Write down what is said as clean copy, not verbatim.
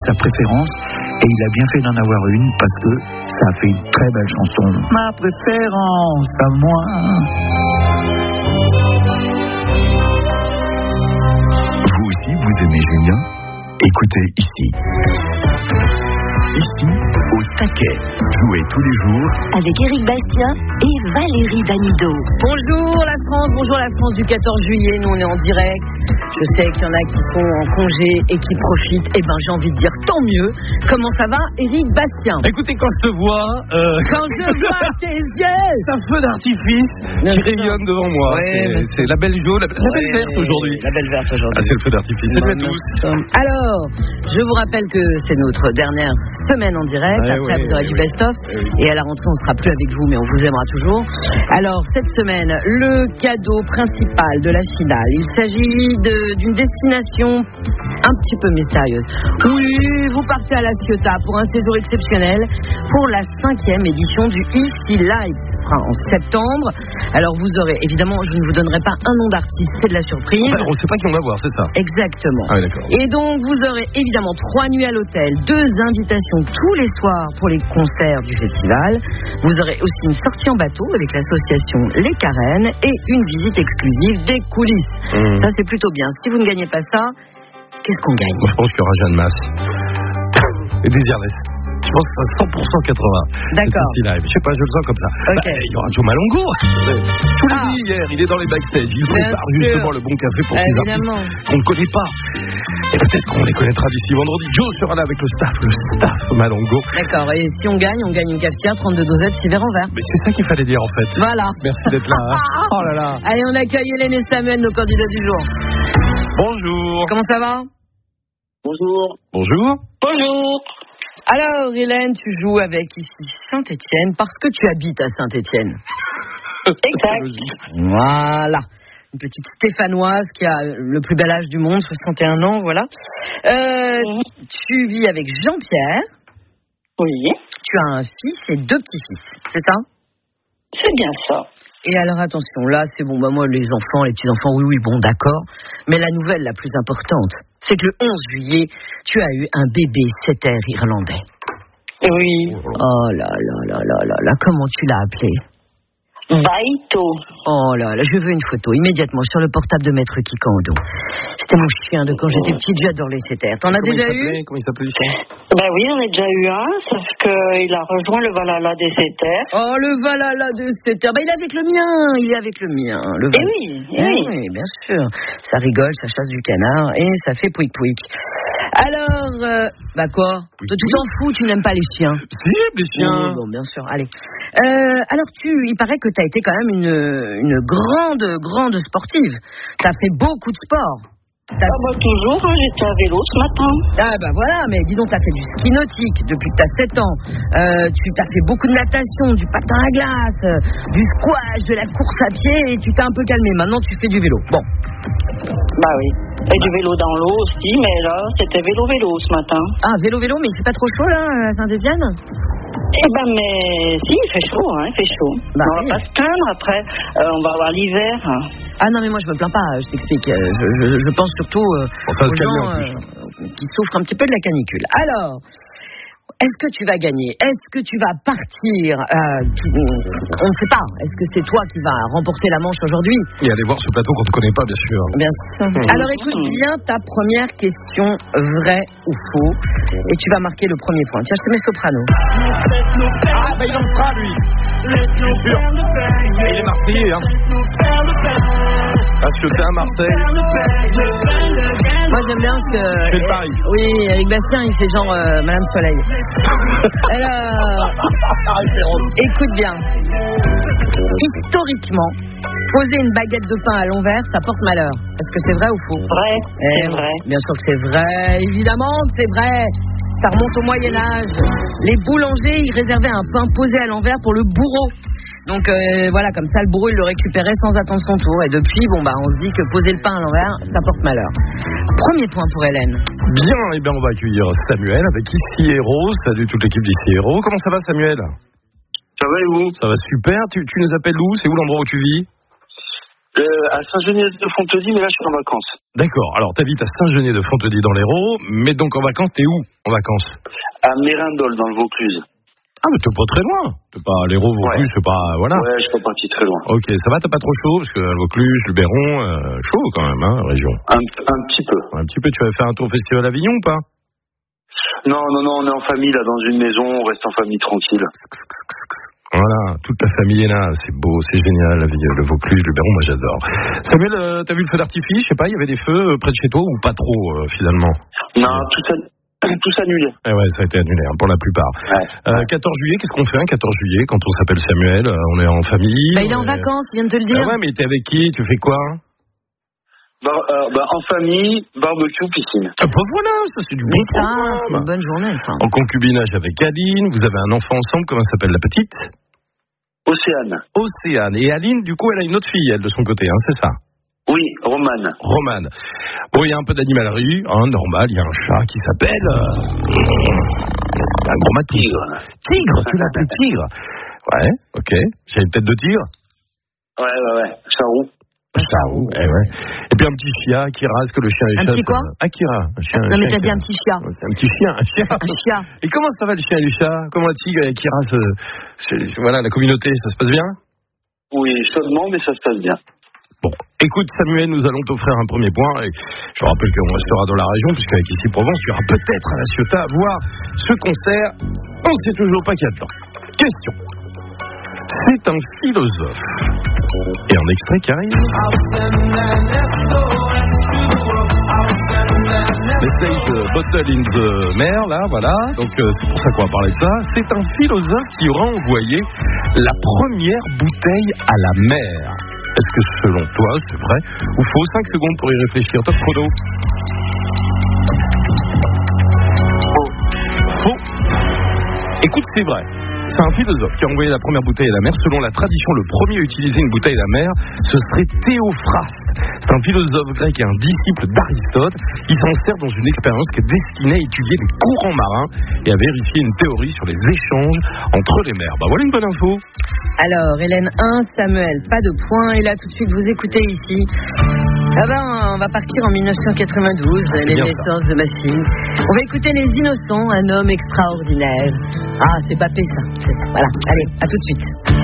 sa préférence, et il a bien fait d'en avoir une parce que ça a fait une très belle chanson. Ma préférence à moi. Vous aussi, vous aimez Julien ? Écoutez ici. Ici, au taquet. Jouez tous les jours avec Éric Bastien et Valérie Damido. Bonjour la France du 14 juillet. Nous on est en direct. Je sais qu'il y en a qui sont en congé et qui profitent. Eh ben j'ai envie de dire tant mieux. Comment ça va, Éric Bastien? Écoutez, quand je te vois, quand je vois tes yeux, c'est un feu d'artifice qui rayonne devant moi. Ouais, c'est la belle jaune, la belle verte aujourd'hui. La belle verte aujourd'hui. Ah, c'est le feu d'artifice. Salut à tous. Alors, je vous rappelle que c'est notre dernière semaine en direct. Après, vous aurez du best-of. Et à la rentrée, on ne sera plus avec vous, mais on vous aimera toujours. Alors, cette semaine, le cadeau principal de la finale. Il s'agit d'une destination un petit peu mystérieuse. Oui, vous partez à La Ciotat pour un séjour exceptionnel pour la 5e édition du Easy Life. Ce sera en septembre. Alors, vous aurez, évidemment, je ne vous donnerai pas un nom d'artiste, c'est de la surprise. Enfin, on ne sait pas qui on va voir, c'est ça? Exactement. Ah oui, d'accord. Et donc, vous aurez évidemment 3 nuits à l'hôtel, 2 invitations tous les soirs pour les concerts du festival. Vous aurez aussi une sortie en bateau avec l'association Les Carènes et une visite exclusive des coulisses. Ça, c'est plutôt bien. Si vous ne gagnez pas ça, qu'est-ce qu'on gagne? Moi, je pense qu'il y aura Jeanne Masse et Désirless. Je pense que ça sera 100% 80. D'accord. Je sais pas, je le sens comme ça. Okay. Il y aura Joe Malongo. Tout le dit hier, il est dans les backstage. Il prépare justement le bon café pour ces artistes qu'on ne connaît pas. Et peut-être qu'on les connaîtra d'ici vendredi. Joe sera là avec le staff Malongo. D'accord. Et si on gagne une cafetière, 32 dosettes, 6 verres en verre. Mais c'est ça qu'il fallait dire en fait. Voilà. Merci d'être là. Oh là là. Allez, on accueille Hélène et Samuel, nos candidats du jour. Bonjour. Comment ça va? Bonjour. Bonjour. Bonjour. Alors, Hélène, tu joues avec ici Saint-Étienne parce que tu habites à Saint-Étienne. Exact. Voilà. Une petite Stéphanoise qui a le plus bel âge du monde, 61 ans, voilà. Tu vis avec Jean-Pierre. Oui. Tu as un fils et 2 petits-fils, c'est ça? C'est bien ça. Et alors, attention, là, c'est bon, moi, les enfants, les petits-enfants, oui, bon, d'accord. Mais la nouvelle la plus importante, c'est que le 11 juillet, tu as eu un bébé setter irlandais. Oui. Oh là là là là là là, comment tu l'as appelé? Baito. Oh là là, je veux une photo immédiatement sur le portable de Maître Kikando. C'était mon chien de quand j'étais petite, j'adore les setters. T'en as déjà eu? Comment il s'appelait ça? Ben oui, j'en ai déjà eu un, sauf qu'il a rejoint le Valhalla des setters. Oh, le Valhalla des setters. Ben, il est avec le mien, Le oui, bien sûr. Ça rigole, ça chasse du canard et ça fait pouic-pouic. Alors, bah quoi? Tu t'en fous, tu n'aimes pas les chiens? Si, les chiens. Bon, bien sûr, allez. Alors, il paraît que tu as été quand même une grande sportive. Tu as fait beaucoup de sport. Toujours, j'étais à vélo ce matin. Ah bah voilà, mais dis donc, tu as fait du ski nautique depuis que tu as 7 ans. Tu as fait beaucoup de natation, du patin à glace, du squash, de la course à pied, et tu t'es un peu calmé. Maintenant, tu fais du vélo. Bon. Bah oui. Et du vélo dans l'eau aussi, mais là, c'était vélo ce matin. Ah, vélo, mais il fait pas trop chaud, là, à Saint-Étienne? Eh ben, mais si, il fait chaud, il fait chaud. Bah, on va pas se plaindre, après, on va avoir l'hiver. Ah non, mais moi, je me plains pas, je t'explique. Je pense surtout aux gens qui souffrent un petit peu de la canicule. Alors, est-ce que tu vas gagner? Est-ce que tu vas partir? On ne sait pas. Est-ce que c'est toi qui vas remporter la manche aujourd'hui? Et aller voir ce plateau qu'on ne connaît pas, bien sûr. Bien sûr. Alors écoute bien ta première question, vrai ou faux. Et tu vas marquer le premier point. Tiens, je te mets soprano. Ah, il en sera, lui. Je suis sûr. Et il est marseillais, hein. Parce que t'es à Marseille. Moi, j'aime bien ce que... Je fais le pari. Oui, avec Bastien, il fait genre Madame Soleil. Alors, écoute bien. Historiquement, poser une baguette de pain à l'envers, ça porte malheur. Est-ce que c'est vrai ou faux? Vrai, c'est vrai. Bien sûr que c'est vrai, évidemment que c'est vrai. Ça remonte au Moyen-Âge. Les boulangers, ils réservaient un pain posé à l'envers pour le bourreau. Donc voilà, comme ça le bourreau il le récupérait sans attendre son tour. Et depuis, on se dit que poser le pain à l'envers, ça porte malheur. Premier point pour Hélène. Bien, et bien on va accueillir Samuel avec Ici Héros. Salut toute l'équipe d'Ici Héros. Comment ça va, Samuel? Ça va et vous? Ça va super. Tu nous appelles où? C'est où l'endroit où tu vis? À Saint-Genis-de-Fontedy, mais là, je suis en vacances. D'accord. Alors, t'habites à Saint-Genis-de-Fontedy dans l'Hérault, mais donc en vacances, t'es où en vacances? À Mérindol, dans le Vaucluse. Ah, mais t'es pas très loin. T'es pas à l'Hérault, Vaucluse, c'est pas... Voilà. Ouais, je suis pas parti très loin. Ok, ça va, t'as pas trop chaud? Parce que Vaucluse, le Béron, chaud quand même, hein, région. Un petit peu. Un petit peu. Tu vas faire un tour au Festival Avignon ou pas? Non, on est en famille, là, dans une maison, on reste en famille tranquille. Voilà, toute la famille est là, c'est beau, c'est génial, le Vaucluse, le Béron, moi j'adore. Samuel, t'as vu le feu d'artifice? Je sais pas, il y avait des feux près de chez toi ou pas trop, finalement? Non, tout annulé. Eh ouais, ça a été annulé, pour la plupart. Ouais. 14 juillet, qu'est-ce qu'on fait un 14 juillet quand on s'appelle Samuel? On est en famille? Il est en vacances, il vient de te le dire. Ah ouais, mais t'es avec qui? Tu fais quoi? En famille, barbecue, piscine. Ah bah voilà, ça c'est du bon programme. C'est une bonne journée, ça. En concubinage avec Aline, vous avez un enfant ensemble, comment s'appelle la petite? Océane. Et Aline, du coup, elle a une autre fille, elle, de son côté, hein, c'est ça? Oui, Romane. Bon, il y a un peu d'animalerie, hein, normal, il y a un chat qui s'appelle... un gros matou. Tigre, tu l'appelles Tigre? Ouais, ok. J'ai une tête de tigre? Ouais. Charou. Ouais. Et puis un petit chien, Akira, est-ce que le chien est Un petit quoi? Akira, un chien. Non, mais t'as dit un petit chien. C'est un petit chien, un chien. Un chien. Et comment ça va le chien et le chat? Comment la tigre et Akira voilà, la communauté, ça se passe bien? Oui, chaudement, mais ça se passe bien. Bon, écoute Samuel, nous allons t'offrir un premier point. Et je rappelle qu'on restera dans la région, puisqu'avec Ici Provence, il y aura peut-être à la Ciotat à voir ce concert. On ne sait toujours pas qui attend. Question. C'est un philosophe. Et un extrait qui arrive. Message Bottle in the Mer, là, voilà. Donc c'est pour ça qu'on va parler de ça. C'est un philosophe qui aura envoyé la première bouteille à la mer. Est-ce que selon toi, c'est vrai ou faux? 5 secondes pour y réfléchir. Top chrono. Faux. Écoute, c'est vrai. C'est un philosophe qui a envoyé la première bouteille à la mer. Selon la tradition, le premier à utiliser une bouteille à la mer, ce serait Théophraste. C'est un philosophe grec et un disciple d'Aristote. Il s'en sert dans une expérience qui est destinée à étudier les courants marins et à vérifier une théorie sur les échanges entre les mers. Bah voilà une bonne info. Alors, Hélène 1, Samuel, pas de point. Et là, tout de suite, vous écoutez ici. On va partir en 1992, les naissances de ma fille. On va écouter Les Innocents, un homme extraordinaire. Ah, c'est Papé, ça. Voilà, allez, à tout de suite.